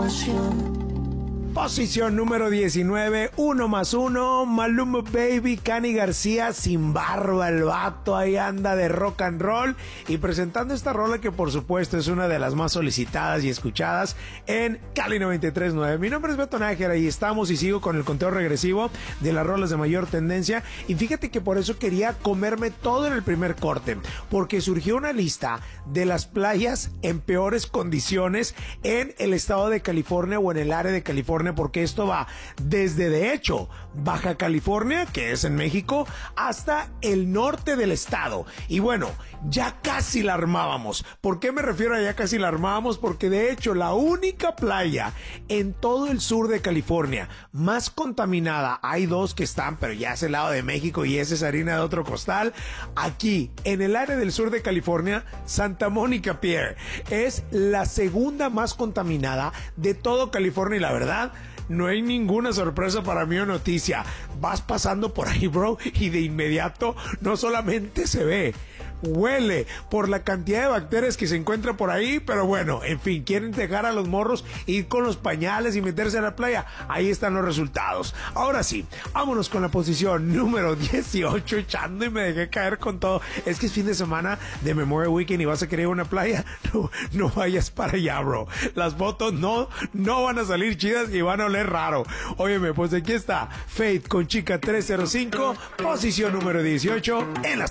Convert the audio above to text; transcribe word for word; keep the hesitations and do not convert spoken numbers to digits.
pasión. Posición número diecinueve, uno más uno, Maluma Baby, Cani García, sin barba el vato, ahí anda de rock and roll y presentando esta rola que por supuesto es una de las más solicitadas y escuchadas en Cali noventa y tres punto nueve. Mi nombre es Beto Nájera y estamos y sigo con el conteo regresivo de las rolas de mayor tendencia y fíjate que por eso quería comerme todo en el primer corte, porque surgió una lista de las playas en peores condiciones en el estado de California o en el área de California, porque esto va desde, de hecho, Baja California, que es en México, hasta el norte del estado. Y bueno, ya casi la armábamos. ¿Por qué me refiero a ya casi la armábamos? Porque de hecho la única playa en todo el sur de California más contaminada, hay dos que están, pero ya es el lado de México y esa es harina de otro costal. Aquí, en el área del sur de California, Santa Mónica Pier es la segunda más contaminada de todo California y la verdad, no hay ninguna sorpresa para mí o noticia. Vas pasando por ahí, bro, y de inmediato no solamente se ve, huele por la cantidad de bacterias que se encuentran por ahí, pero bueno, en fin, quieren dejar a los morros ir con los pañales y meterse a la playa. Ahí están los resultados. Ahora sí, vámonos con la posición número dieciocho, echando y me dejé caer con todo. Es que es fin de semana de Memorial Weekend y vas a querer ir a una playa. No, no vayas para allá, bro. Las fotos no, no van a salir chidas y van a oler raro. Óyeme, pues aquí está Faith con Chica trescientos cinco, posición número dieciocho en las